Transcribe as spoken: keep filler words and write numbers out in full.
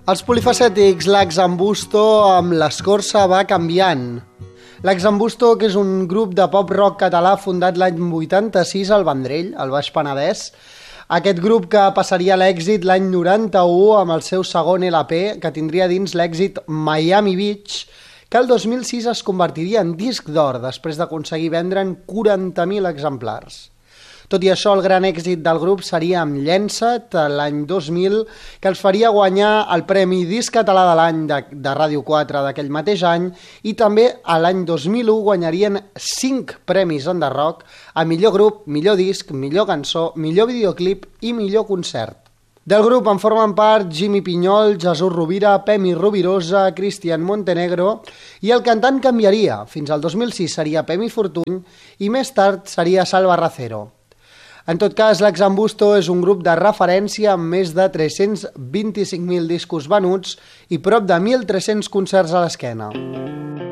Els polifacètics L'Axambusto amb l'escorça va canviant. L'Axambusto, que és un grup de pop-rock català fundat l'any vuitanta-sis al Vendrell, al Baix Penedès. Aquest grup que passaria a l'èxit l'any noranta-u amb el seu segon L P, que tindria dins l'èxit Miami Beach, que el dos mil sis es convertiria en disc d'or després d'aconseguir vendre'n quaranta mil exemplars. Tot i això, el gran èxit del grup seria amb Llença't, l'any dos mil, que els faria guanyar el Premi Disc Català de l'any de, de Ràdio quatre d'aquell mateix any, i també a l'any dos mil u guanyarien cinc premis en The Rock a millor grup, millor disc, millor cançó, millor videoclip i millor concert. Del grup en formen part Jimmy Pinyol, Jesús Rovira, Pemi Rovirosa, Cristian Montenegro, i el cantant canviaria. Fins al dos mil sis seria Pemi Fortuny i més tard seria Salva Racero. En tot cas, l'Axambusto és un grup de referència amb més de tres-cents vint-i-cinc mil discos venuts i prop de mil tres-cents concerts a l'esquena.